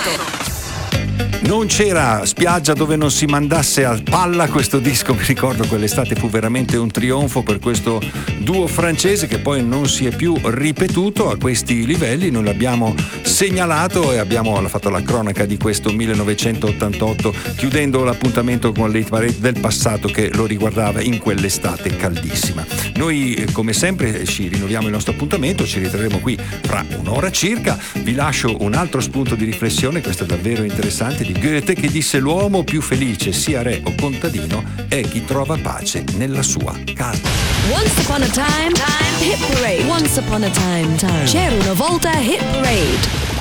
Non c'era spiaggia dove non si mandasse a palla questo disco, mi ricordo quell'estate fu veramente un trionfo per questo duo francese che poi non si è più ripetuto a questi livelli. Noi l'abbiamo segnalato e abbiamo fatto la cronaca di questo 1988, chiudendo l'appuntamento con l'Hit Parade del passato che lo riguardava in quell'estate caldissima. Noi come sempre ci rinnoviamo il nostro appuntamento, ci ritroveremo qui fra un'ora circa. Vi lascio un altro spunto di riflessione, questo è davvero interessante, di Goethe, che disse: l'uomo più felice, sia re o contadino, è chi trova pace nella sua casa. Once upon a time, hit parade. Once upon a time. C'era una volta hit parade.